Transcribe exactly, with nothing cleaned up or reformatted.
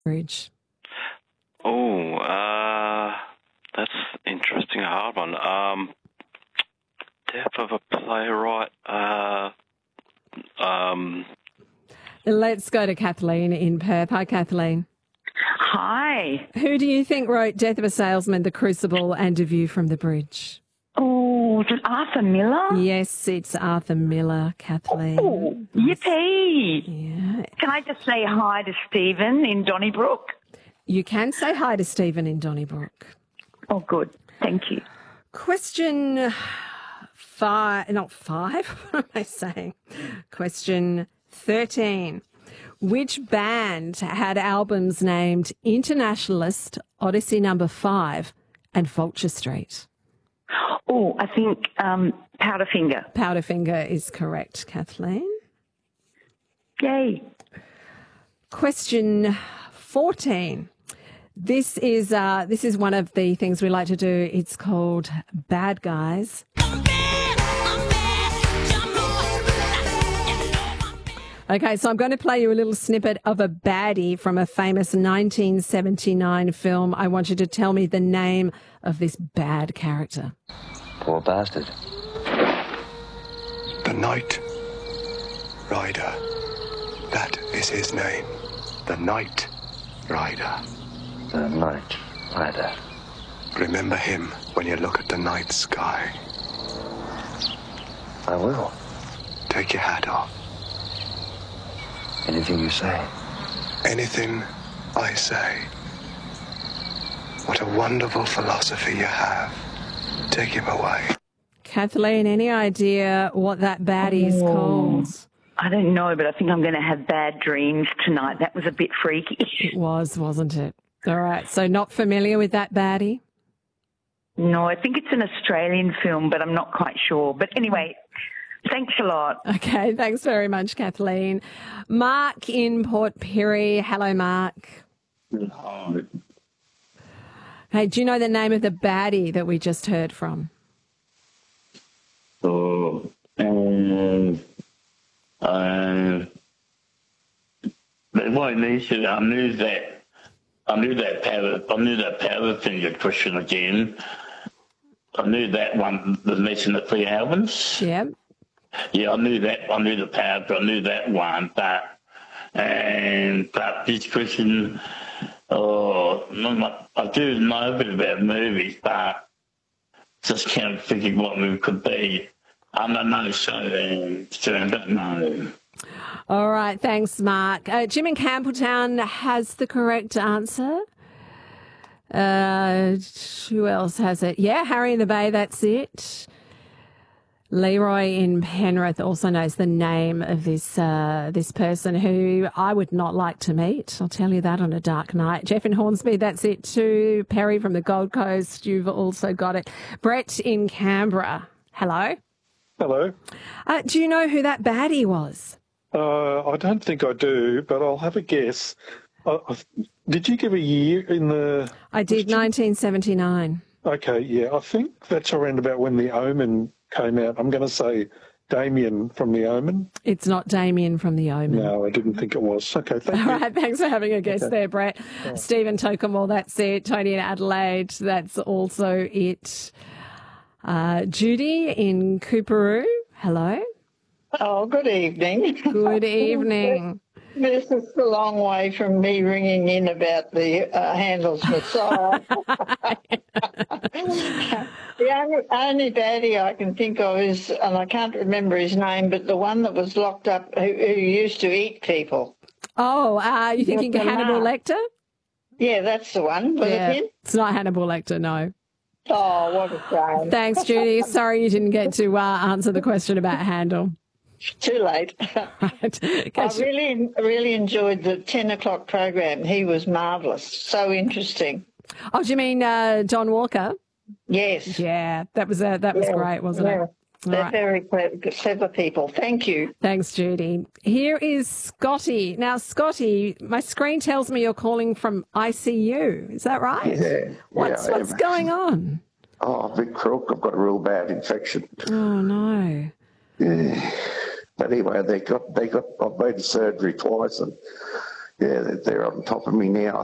Bridge? Oh, uh, that's interesting, a hard one. Um, death of a playwright. Uh, um, Let's go to Kathleen in Perth. Hi, Kathleen. Hi. Who do you think wrote Death of a Salesman, The Crucible and A View from the Bridge? Oh, is it Arthur Miller? Yes, it's Arthur Miller, Kathleen. Oh, yippee. Yeah. Can I just say hi to Stephen in Donnybrook? You can say hi to Stephen in Donnybrook. Oh, good. Thank you. Question five, not five, what am I saying? Question thirteen. Which band had albums named Internationalist, Odyssey Number Five, and Vulture Street? Oh, I think um, Powderfinger. Powderfinger is correct, Kathleen. Yay. Question fourteen. This is uh, this is one of the things we like to do. It's called Bad Guys. Okay, so I'm going to play you a little snippet of a baddie from a famous nineteen seventy-nine film. I want you to tell me the name of this bad character. Poor bastard. The Night Rider. That is his name. The Night Rider. The Night Rider. Remember him when you look at the night sky. I will. Take your hat off. Anything you say. Anything I say. What a wonderful philosophy you have. Take him away. Kathleen, any idea what that baddie is Oh. called? I don't know, but I think I'm going to have bad dreams tonight. That was a bit freaky. It was, wasn't it? All right, so not familiar with that baddie? No, I think it's an Australian film, but I'm not quite sure. But anyway, thanks a lot. Okay, thanks very much, Kathleen. Mark in Port Pirie. Hello, Mark. Hi. Hey, do you know the name of the baddie that we just heard from? So, um, uh, but what nation? I knew that. I knew that powder. I knew that powder finger question again. I knew that one. The nation of three albums. Yeah. Yeah, I knew that. I knew the powder. I knew that one. But and but this question. Oh, I do know a bit about movies, but just can't figure what movie could be. I don't know, so, um, so I don't know. All right, thanks, Mark. Uh, Jim in Campbelltown has the correct answer. Uh, who else has it? Yeah, Harry in the Bay, that's it. Leroy in Penrith also knows the name of this uh, this person who I would not like to meet. I'll tell you that on a dark night. Jeff in Hornsby, that's it too. Perry from the Gold Coast, you've also got it. Brett in Canberra, hello. Hello. Uh, do you know who that baddie was? Uh, I don't think I do, but I'll have a guess. Uh, did you give a year in the... I did, nineteen seventy-nine. Okay, yeah. I think that's around about when The Omen came out. I'm going to say Damien from The Omen. It's not Damien from The Omen. No, I didn't think it was. Okay, thank All you. right, thanks for having a guess Okay. there, Brett. Right. Stephen Tokemall, that's it. Tony in Adelaide, that's also it. Uh, Judy in Cooperoo, hello. Oh, good evening. Good evening. This is a long way from me ringing in about the uh, Handel's Messiah. The only, only baddie I can think of is, and I can't remember his name, but the one that was locked up who, who used to eat people. Oh, uh, you thinking Doctor Hannibal Mark. Lecter? Yeah, that's the one. Was Yeah, it him? it's not Hannibal Lecter, no. Oh, what a shame. Thanks, Judy. Sorry you didn't get to uh, answer the question about Handel. Too late. I really, really enjoyed the ten o'clock program. He was marvellous. So interesting. Oh, do you mean uh, John Walker? Yes. Yeah, that was uh, that was Yeah, great, wasn't yeah. it? All They're right. very clever, clever people. Thank you. Thanks, Judy. Here is Scotty. Now, Scotty, my screen tells me you're calling from I C U. Is that right? Yeah. What's yeah, I what's am. going on? Oh, big crook. I've got a real bad infection. Oh no. Yeah. But anyway, they got they got. I've been to surgery twice, and yeah, they're, they're on top of me now.